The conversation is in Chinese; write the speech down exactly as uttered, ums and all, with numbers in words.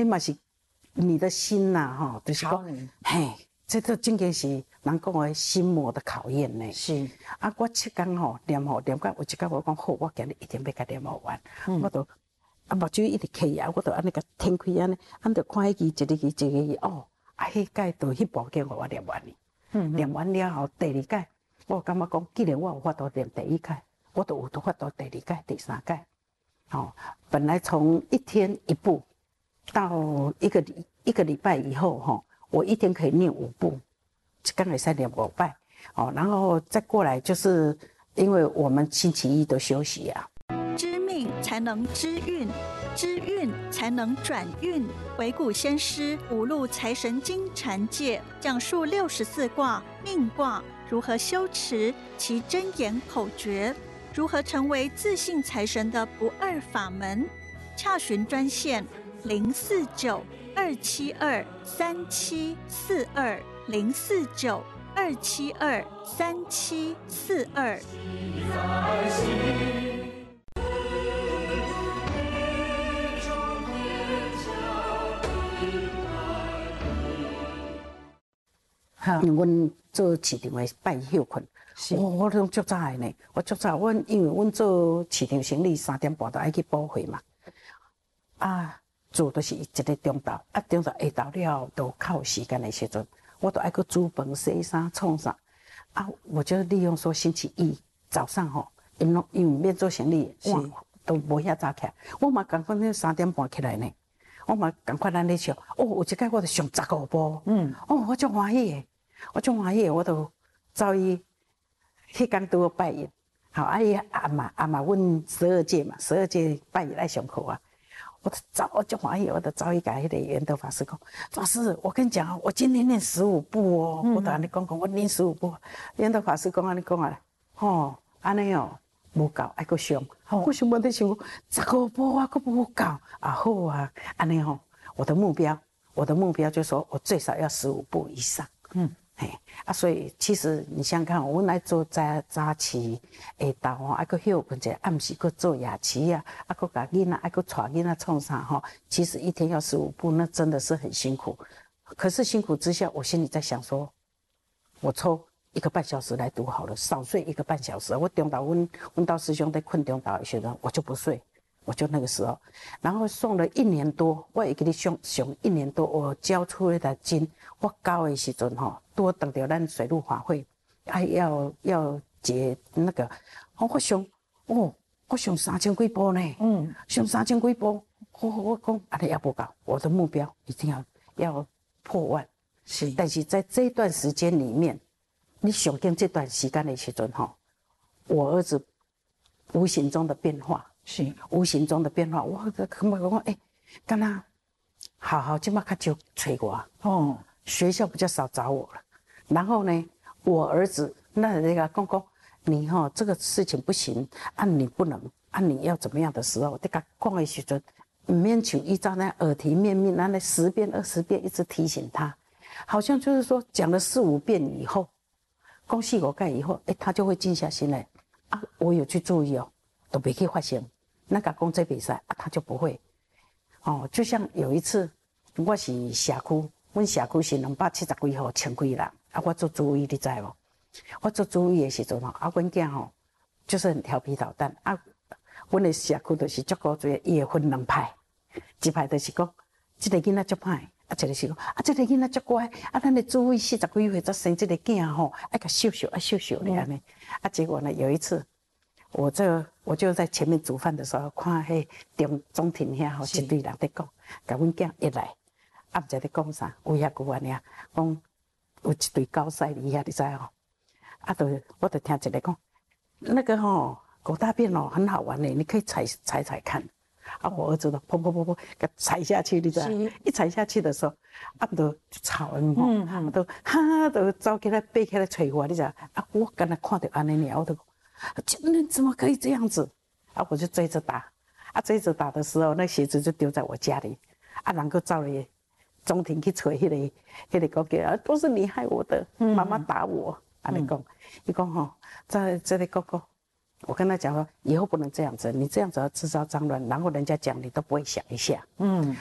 迄嘛是你的心呐，吼，就是讲，嘿，这都真个是人讲的心魔的考验呢。 是啊，我七天吼念吼念到有一天我讲好，我今日一定要甲念好完，嗯、我都啊目睭一直起啊，我都安尼甲天开安尼，安就看迄字一个字一个字哦，啊，迄届就迄部经我念完哩。嗯，念完了后，第二届我感觉讲，既然我有法度念第一届，我都有法度第二届、第三届。哦，本来从一天一部，到一个礼一个礼拜以后哈、哦，我一天可以念五部，刚才才念五拜。哦，然后再过来就是因为我们星期一都休息啊。 知命才能知运，知运才能转运。回古先师五路财神经禅界讲述六十四卦命卦如何修持其真言口诀，如何成为自信财神的不二法门。洽询专线零四九二七二三七四二零四九二七二三七四二。 因为阮做市场的拜休困，我我拢足早的呢。我足早，阮因为阮做市场生意三点半就爱去补货嘛。啊，做都是一个中昼，啊中昼下昼了都较有时间的时阵，我都爱去煮饭、洗衫、创啥。啊，我就利用说星期一早上吼，因拢因为免做生意，哇，都无遐早起来，我嘛赶快那三点半起来呢。我嘛赶快咱咧笑，哦，有一届我就上十五步，嗯，哦，我足欢喜的。我足欢喜，我都走伊迄天拄好拜一，好啊伊阿嬷阿嬷阮十二届嘛，十二届拜一来上课啊，我都走，我足欢喜，我都走伊甲迄个圆德法师讲，法师，我跟你讲，我今天念十五步哦，嗯、我都安尼讲讲，我念十五步。圆德法师讲安尼讲啊，吼，安尼哦，无够，爱搁上。我想问在想，十五步啊，搁无够啊，好啊，安尼吼，我的目标，我的目标就是说我最少要十五步以上，嗯。嘿，啊，所以其实你想想看，阮来做早早市下昼吼，啊，搁休困者，暗时搁做夜市啊，啊，搁甲囡仔，啊，搁带囡仔创啥吼？其实一天要十五步，那真的是很辛苦。可是辛苦之下，我心里在想说，我抽一个半小时来读好了，少睡一个半小时。我中昼阮阮到师兄在困中昼的时候，我就不睡。我就那个时候，然后送了一年多，我会给你上上一年多，我教出来的经，我教的时阵吼，多等到咱水陆法会，还要要结那个，我上哦，我上三千几步呢，嗯，上三千几步，我我讲安尼也不够，我的目标一定要要破万，是，但是在这段时间里面，你上跟这段时间的时阵吼，我儿子无形中的变化。是无形中的变化，我感觉讲，哎，干那好好，今麦较少催我哦，学校比较少找我了。然后呢，我儿子那那个公公，你哈、哦、这个事情不行，啊你不能，啊你要怎么样的时候，你甲讲的时阵，免像依照那耳提面命，那那十遍二十遍一直提醒他，好像就是说讲了四五遍以后，讲四五遍以后，哎，他就会静下心来啊，我有去注意哦。都没去发现，那个公这比赛啊，他就不会。哦，就像有一次，我是社区，阮社区是两百七十几户，千几人，啊，我做主委，你知无？我做主委的时阵吼，啊，阮囝吼就是很调皮捣蛋啊。阮的社区就是足够多，伊会分两派，一派就是讲，这个囡仔足歹，啊，一个是讲，啊，这个囡仔足乖，啊，咱的主委四十几岁才生这个囝吼，爱甲秀秀，啊秀秀咧安尼。啊，结果呢，有一次。我这我就在前面煮饭的时候，看迄中中庭遐吼一堆人在讲，甲阮囝一来，啊毋知在讲啥，有遐句安尼啊，讲有一堆高赛哩遐，你知吼？啊，就我就听一个讲，那个吼狗大便哦很好玩嘞，你可以踩踩踩看。啊，我儿子都砰砰砰砰给踩下去，你知道？一踩下去的时候，啊，都吵人吼，嗯嗯，都哈都走起来背起来捶我，你知道？啊，我刚才看到安尼尔，我都。那怎么可以这样子？啊，我就追着打，啊，追着打的时候，那鞋子就丢在我家里，啊，然后照了中庭去捶迄个，迄个讲叫啊，都是你害我的，妈妈打我，啊，你讲，你讲吼，在这里哥哥，我跟他讲说，以后不能这样子，你这样子要制造脏乱，然后人家讲你都不会想一下，嗯，